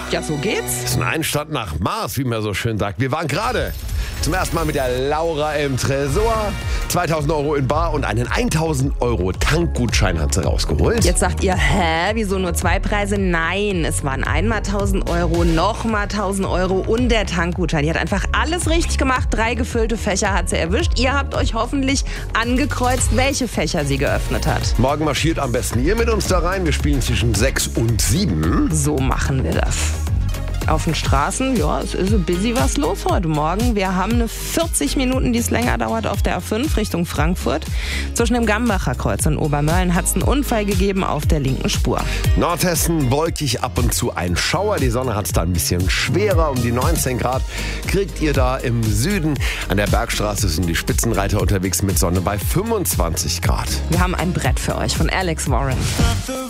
Ja, so geht's. Das ist ein Einstand nach Mars, wie man so schön sagt. Wir waren gerade zum ersten Mal mit der Laura im Tresor. 2.000 Euro in Bar und einen 1.000 Euro Tankgutschein hat sie rausgeholt. Jetzt sagt ihr, wieso nur 2 Preise? Nein, es waren einmal 1.000 Euro, nochmal 1.000 Euro und der Tankgutschein. Die hat einfach alles richtig gemacht. 3 gefüllte Fächer hat sie erwischt. Ihr habt euch hoffentlich angekreuzt, welche Fächer sie geöffnet hat. Morgen marschiert am besten ihr mit uns da rein. Wir spielen zwischen 6 und 7. So machen wir das. Auf den Straßen, ja, es ist ein bisschen was los heute Morgen. Wir haben eine 40 Minuten, die es länger dauert, auf der A5 Richtung Frankfurt. Zwischen dem Gambacher Kreuz und Obermölln hat es einen Unfall gegeben auf der linken Spur. Nordhessen wolkig, ab und zu ein Schauer. Die Sonne hat es da ein bisschen schwerer. Um die 19 Grad kriegt ihr da im Süden. An der Bergstraße sind die Spitzenreiter unterwegs mit Sonne bei 25 Grad. Wir haben ein Brett für euch von Alex Warren.